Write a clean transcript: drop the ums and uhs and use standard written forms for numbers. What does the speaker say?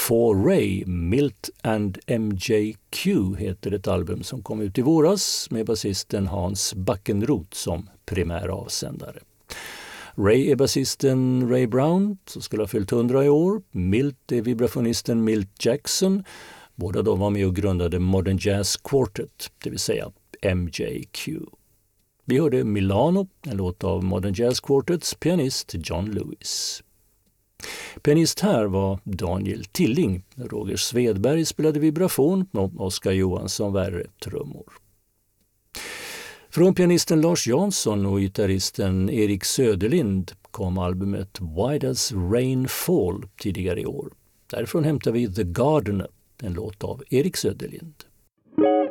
For Ray, Milt and MJQ heter ett album som kom ut i våras med basisten Hans Backenroth som primär avsändare. Ray är basisten Ray Brown som skulle ha fyllt 100 i år. Milt är vibrafonisten Milt Jackson. Båda de var med och grundade Modern Jazz Quartet, det vill säga MJQ. Vi hörde Milano, en låt av Modern Jazz Quartets pianist John Lewis. Pianist här var Daniel Tilling. Roger Svedberg spelade vibrafon och Oskar Johansson värre trummor. Från pianisten Lars Jansson och gitarristen Erik Söderlind kom albumet Why Does Rain Fall tidigare i år. Därifrån hämtar vi The Gardener, en låt av Erik Söderlind.